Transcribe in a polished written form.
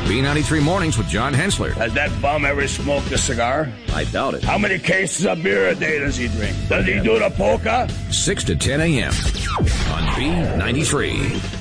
B93 Mornings with John Hensler. Has that bum ever smoked a cigar? I doubt it. How many cases of beer a day does he drink? Does he do the polka? 6 to 10 a.m. on B93.